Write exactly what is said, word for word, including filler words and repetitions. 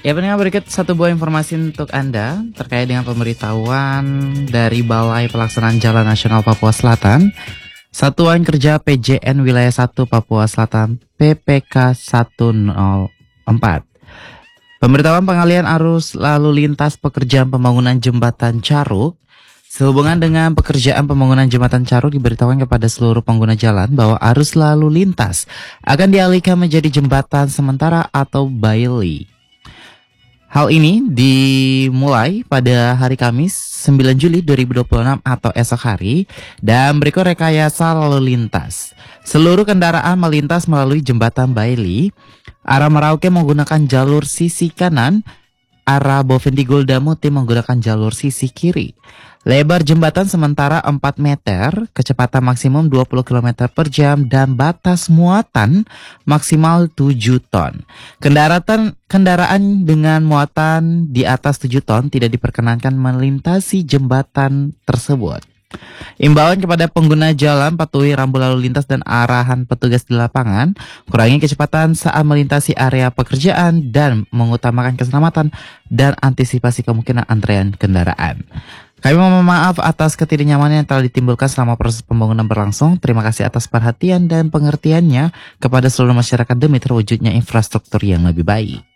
Ya, pendengar, berikut satu buah informasi untuk Anda terkait dengan pemberitahuan dari Balai Pelaksanaan Jalan Nasional Papua Selatan. Satuan Kerja P J N Wilayah satu Papua Selatan P P K seratus empat. Pemberitahuan pengalihan arus lalu lintas pekerjaan pembangunan jembatan Caruk. Sehubungan dengan pekerjaan pembangunan jembatan Caruk, diberitahukan kepada seluruh pengguna jalan bahwa arus lalu lintas akan dialihkan menjadi jembatan sementara atau Bailey. Hal ini dimulai pada hari Kamis sembilan Juli dua ribu dua puluh enam atau esok hari, dan berikut rekayasa lalu lintas. Seluruh kendaraan melintas melalui jembatan Bailey. Arah Merauke menggunakan jalur sisi kanan, arah Bovendi Golda Muti menggunakan jalur sisi kiri. Lebar jembatan sementara empat meter, kecepatan maksimum dua puluh kilometer per jam, dan batas muatan maksimal tujuh ton. Kendaraan kendaraan dengan muatan di atas tujuh ton tidak diperkenankan melintasi jembatan tersebut. Imbauan kepada pengguna jalan: patuhi rambu lalu lintas dan arahan petugas di lapangan, kurangi kecepatan saat melintasi area pekerjaan, dan mengutamakan keselamatan dan antisipasi kemungkinan antrean kendaraan. Kami mohon maaf atas ketidaknyamanan yang telah ditimbulkan selama proses pembangunan berlangsung. Terima kasih atas perhatian dan pengertiannya kepada seluruh masyarakat demi terwujudnya infrastruktur yang lebih baik.